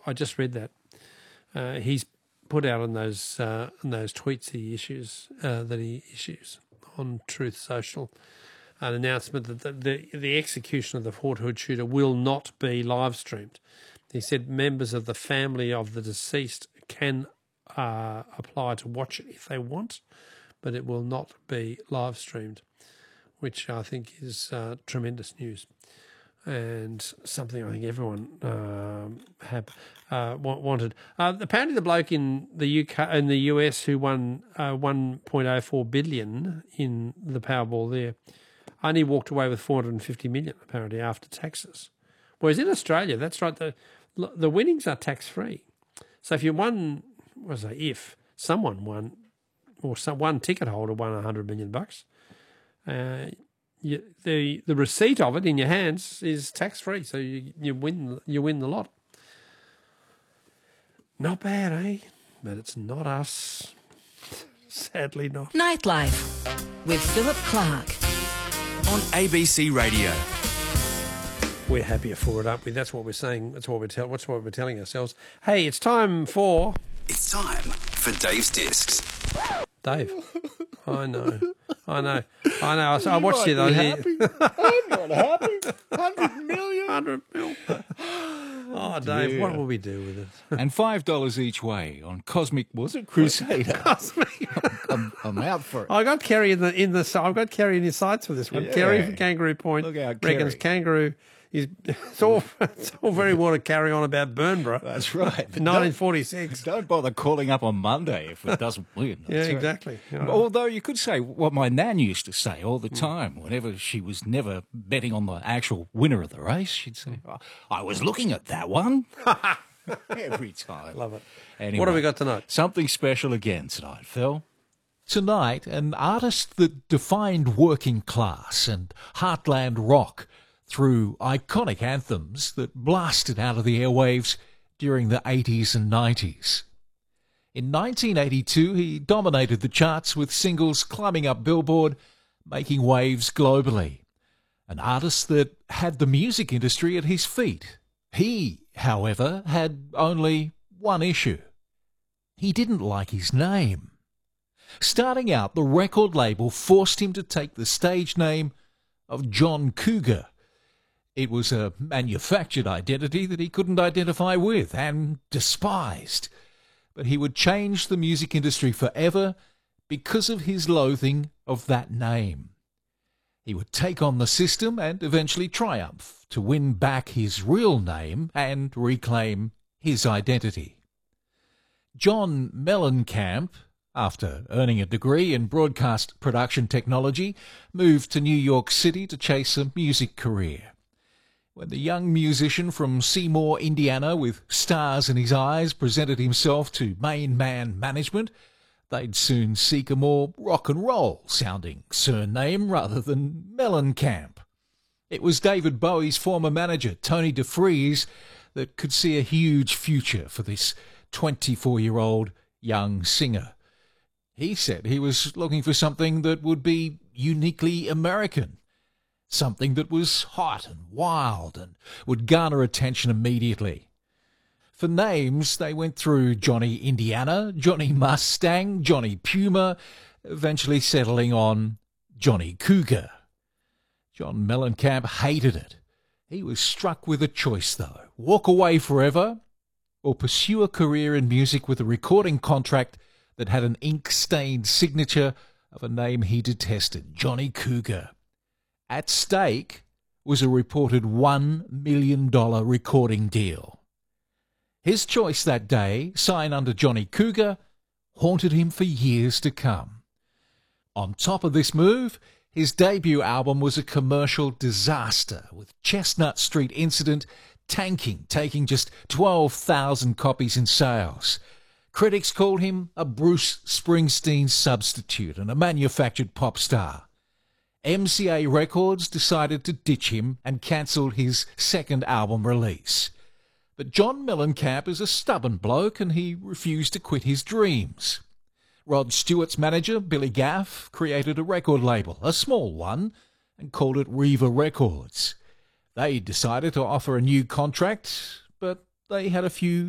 I just read that. He's put out on those tweets he issues on Truth Social an announcement that the execution of the Fort Hood shooter will not be live streamed. He said members of the family of the deceased can apply to watch it if they want, but it will not be live streamed, which I think is tremendous news and something I think everyone wanted. Apparently, the bloke in the US who won $1.04 billion in the Powerball there only walked away with $450 million apparently after taxes. Whereas in Australia, that's right, the winnings are tax free. So if you won, if someone won, or one ticket holder won $100 million bucks, the receipt of it in your hands is tax free. So you win the lot. Not bad, eh? But it's not us. Sadly not. Nightlife with Philip Clark on ABC Radio. We're happier for it, aren't we? That's what we're saying. That's what we're telling ourselves. Hey, it's time for Dave's Discs. Dave, I know. I watched it. I'm not happy. 100 million. 100 mil. Oh, Dave, dear. what will we do with it? And $5 each way on Cosmic, was it, Crusader? I'm out for it. I got Kerry in the. I've got Kerry in his sights for this one. Yeah. Kerry from Kangaroo Point. Look out, reckons Kerry. Kangaroo. It's all very well to carry on about Burnborough. That's right. 1946. Don't bother calling up on Monday if it doesn't win. Yeah, That's right. exactly. Yeah. Although you could say what my nan used to say all the time, whenever she was never betting on the actual winner of the race, she'd say, I was looking at that one. Every time. Love it. Anyway, What have we got tonight? Something special again tonight, Phil. Tonight, an artist that defined working class and heartland rock through iconic anthems that blasted out of the airwaves during the 80s and 90s. In 1982, he dominated the charts with singles climbing up Billboard, making waves globally. An artist that had the music industry at his feet. He, however, had only one issue. He didn't like his name. Starting out, the record label forced him to take the stage name of John Cougar. It was a manufactured identity that he couldn't identify with and despised. But he would change the music industry forever because of his loathing of that name. He would take on the system and eventually triumph to win back his real name and reclaim his identity. John Mellencamp, after earning a degree in broadcast production technology, moved to New York City to chase a music career. When the young musician from Seymour, Indiana, with stars in his eyes, presented himself to Main Man Management, they'd soon seek a more rock and roll sounding surname rather than Mellencamp. It was David Bowie's former manager, Tony DeFries, that could see a huge future for this 24-year-old young singer. He said he was looking for something that would be uniquely American. Something that was hot and wild and would garner attention immediately. For names, they went through Johnny Indiana, Johnny Mustang, Johnny Puma, eventually settling on Johnny Cougar. John Mellencamp hated it. He was struck with a choice, though. Walk away forever or pursue a career in music with a recording contract that had an ink-stained signature of a name he detested, Johnny Cougar. At stake was a reported $1 million recording deal. His choice that day, sign under Johnny Cougar, haunted him for years to come. On top of this move, his debut album was a commercial disaster, with Chestnut Street Incident taking just 12,000 copies in sales. Critics called him a Bruce Springsteen substitute and a manufactured pop star. MCA Records decided to ditch him and cancelled his second album release. But John Mellencamp is a stubborn bloke and he refused to quit his dreams. Rod Stewart's manager, Billy Gaff, created a record label, a small one, and called it Riva Records. They decided to offer a new contract, but they had a few